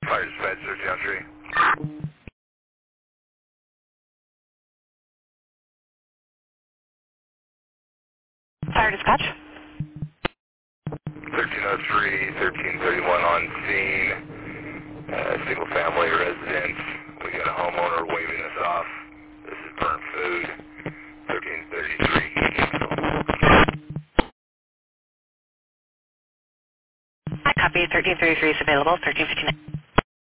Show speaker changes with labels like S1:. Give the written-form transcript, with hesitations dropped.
S1: Fire dispatch, 1303.
S2: Fire dispatch.
S1: 1303, 1331 on scene. Single family residence. We got a homeowner waving us off. This is burnt food. 1333.
S2: I copy. 1333 is available. 1359.